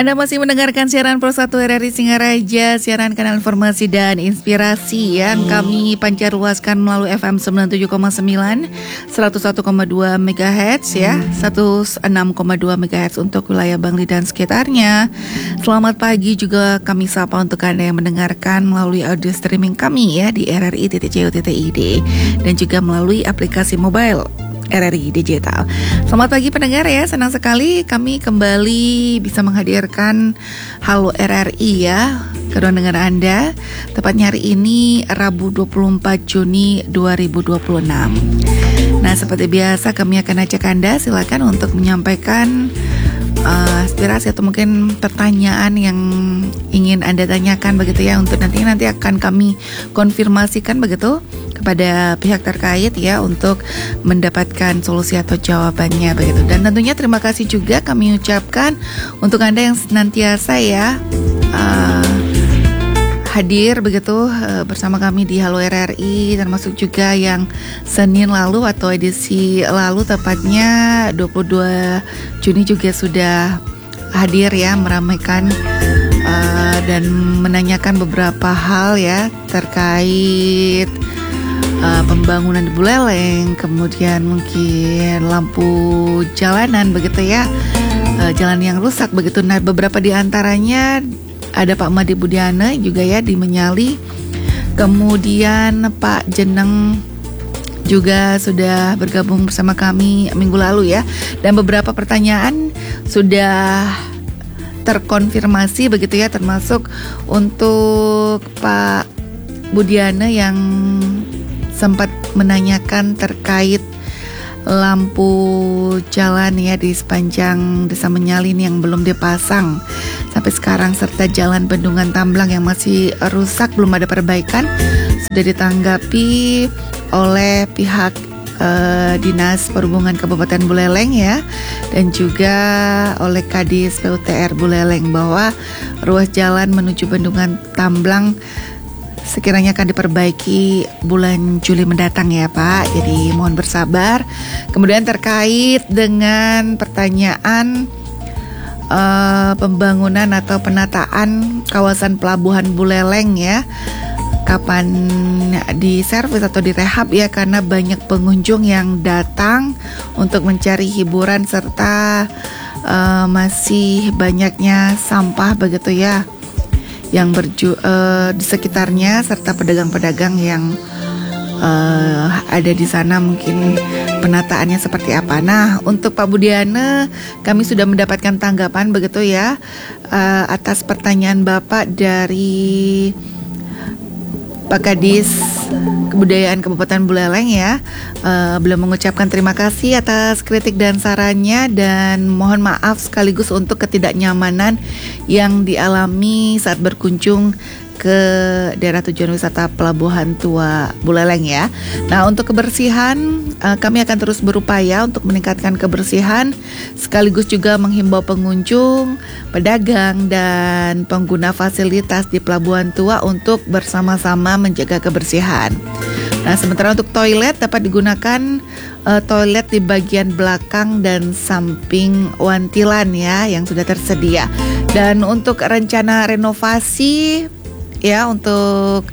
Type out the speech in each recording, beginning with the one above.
Anda masih mendengarkan siaran Pro 1 RRI Singaraja, siaran kanal informasi dan inspirasi yang kami pancarluaskan melalui FM 97,9, 101,2 MHz ya, 106,2 MHz untuk wilayah Bangli dan sekitarnya. Selamat pagi juga kami sapa untuk Anda yang mendengarkan melalui audio streaming kami ya di rri.co.id dan juga melalui aplikasi mobile RRI Digital. Selamat pagi pendengar ya, senang sekali kami kembali bisa menghadirkan Halo RRI ya ke ruang dengar Anda. Tepatnya hari ini Rabu 24 Juni 2026. Nah, seperti biasa kami akan ajak Anda silakan untuk menyampaikan aspirasi atau mungkin pertanyaan yang ingin Anda tanyakan begitu ya, untuk nanti akan kami konfirmasikan begitu kepada pihak terkait ya untuk mendapatkan solusi atau jawabannya begitu. Dan tentunya terima kasih juga kami ucapkan untuk Anda yang senantiasa ya hadir begitu bersama kami di Halo RRI, termasuk juga yang Senin lalu atau edisi lalu tepatnya 22 Juni juga sudah hadir ya, meramaikan dan menanyakan beberapa hal ya terkait pembangunan di Buleleng, kemudian mungkin lampu jalanan begitu ya, jalan yang rusak begitu. Nah, beberapa di antaranya ada Pak Madi Budiana juga ya di Menyali, kemudian Pak Jeneng juga sudah bergabung bersama kami minggu lalu ya, dan beberapa pertanyaan sudah terkonfirmasi begitu ya, termasuk untuk Pak Budiana yang sempat menanyakan terkait lampu jalan ya di sepanjang Desa Menyalin yang belum dipasang sampai sekarang, serta jalan Bendungan Tamblang yang masih rusak belum ada perbaikan, sudah ditanggapi oleh pihak Dinas Perhubungan Kabupaten Buleleng ya, dan juga oleh Kadis PUTR Buleleng bahwa ruas jalan menuju Bendungan Tamblang sekiranya akan diperbaiki bulan Juli mendatang ya Pak. Jadi mohon bersabar. Kemudian terkait dengan pertanyaan pembangunan atau penataan kawasan Pelabuhan Buleleng ya, kapan diservis atau direhab ya, karena banyak pengunjung yang datang untuk mencari hiburan serta masih banyaknya sampah begitu ya yang di sekitarnya, serta pedagang-pedagang yang ada di sana, mungkin penataannya seperti apa. Nah, untuk Pak Budiana kami sudah mendapatkan tanggapan begitu ya atas pertanyaan Bapak dari Pak Kadis Kebudayaan Kabupaten Buleleng ya. Beliau mengucapkan terima kasih atas kritik dan sarannya, dan mohon maaf sekaligus untuk ketidaknyamanan yang dialami saat berkunjung ke daerah tujuan wisata Pelabuhan Tua Buleleng ya. Nah, untuk kebersihan kami akan terus berupaya untuk meningkatkan kebersihan, sekaligus juga menghimbau pengunjung, pedagang, dan pengguna fasilitas di Pelabuhan Tua untuk bersama-sama menjaga kebersihan. Nah, sementara untuk toilet dapat digunakan toilet di bagian belakang dan samping wantilan ya yang sudah tersedia. Dan untuk rencana renovasi ya untuk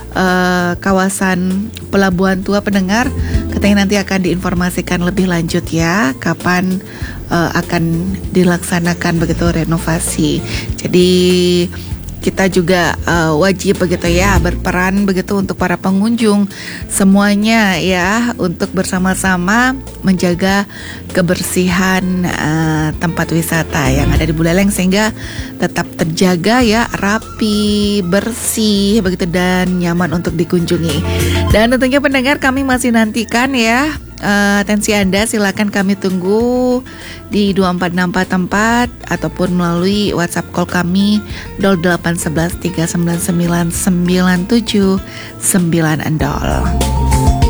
kawasan Pelabuhan Tua pendengar, katanya nanti akan diinformasikan lebih lanjut ya kapan akan dilaksanakan begitu renovasi. Jadi kita juga wajib begitu ya berperan begitu untuk para pengunjung semuanya ya, untuk bersama-sama menjaga kebersihan tempat wisata yang ada di Buleleng sehingga tetap terjaga ya, rapi, bersih begitu, dan nyaman untuk dikunjungi. Dan tentunya pendengar, kami masih nantikan ya atensi Anda, silakan kami tunggu di 24644 ataupun melalui WhatsApp call kami 0811 399 9790.